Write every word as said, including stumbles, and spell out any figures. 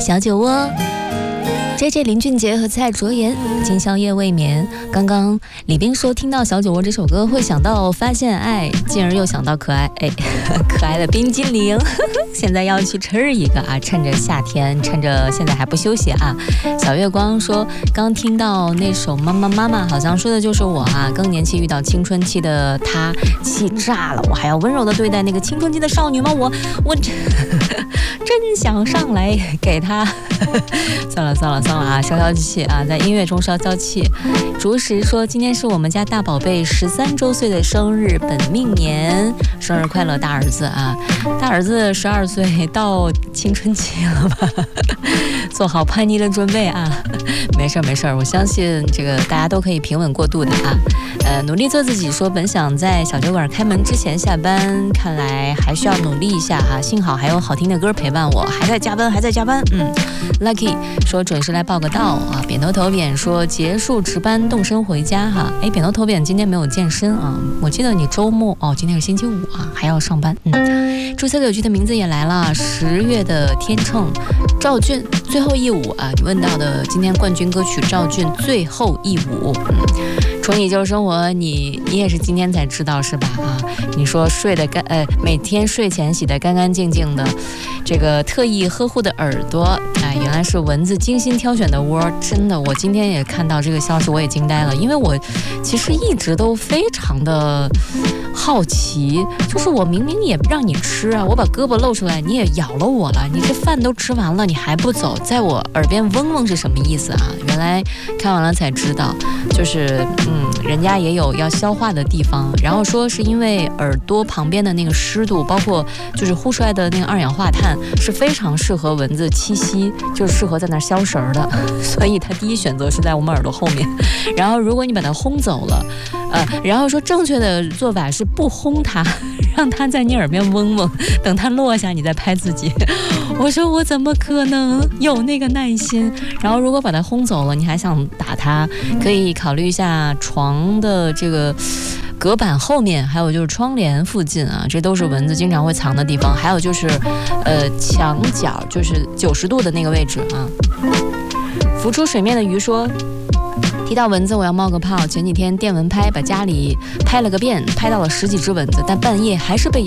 小酒窝。J J 林俊杰和蔡卓妍今宵夜未眠。刚刚李斌说听到小酒窝这首歌会想到发现爱，进而又想到可爱哎可爱的冰激凌，现在要去吃一个啊！趁着夏天，趁着现在还不休息啊！小月光说刚听到那首妈妈妈妈，好像说的就是我啊！更年期遇到青春期的他，气炸了！我还要温柔的对待那个青春期的少女吗？我我真想上来给他算了算了算了啊，消消气啊，在音乐中消消气。竹石说今天是我们家大宝贝十三周岁的生日，本命年，生日快乐大儿子啊！大儿子十二岁到青春期了吧？做好叛逆的准备啊！没事没事，我相信这个大家都可以平稳过渡的啊。呃，努力做自己说本想在小酒馆开门之前下班，看来还需要努力一下啊。幸好还有好听的歌陪伴我，还在加班还在加班。嗯 ，Lucky 说准时来报个到啊。扁头头扁说结束值班动身回家哈。哎，扁头头扁今天没有健身啊，我记得你周末哦，今天是星期五啊，还要上班。嗯，注册有趣的名字也来了，十月的天秤赵俊最后一舞啊，你问到的今天冠军歌曲赵俊最后一舞。嗯，宠你就是生活，你你也是今天才知道是吧？啊，你说睡得干呃，每天睡前洗得干干净净的，这个特意呵护的耳朵，哎，原来是蚊子精心挑选的窝，真的，我今天也看到这个消息，我也惊呆了，因为我其实一直都非常的好奇，就是我明明也让你吃啊，我把胳膊露出来，你也咬了我了，你这饭都吃完了，你还不走，在我耳边嗡嗡是什么意思啊？原来看完了才知道，就是嗯，人家也有要消化的地方，然后说是因为耳朵旁边的那个湿度，包括就是呼出来的那个二氧化碳是非常适合蚊子栖息，就是适合在那儿消食的，所以它第一选择是在我们耳朵后面。然后如果你把它轰走了，呃，然后说正确的做法是不轰它，让它在你耳边嗡嗡，等它落下你再拍自己。我说我怎么可能有那个耐心？然后如果把它轰走了，你还想打它，可以考虑一下床的这个隔板后面，还有就是窗帘附近啊，这都是蚊子经常会藏的地方。还有就是，呃，墙角就是九十度的那个位置啊。浮出水面的鱼说。提到蚊子，我要冒个泡。前几天电蚊拍把家里拍了个遍，拍到了十几只蚊子，但半夜还是被咬。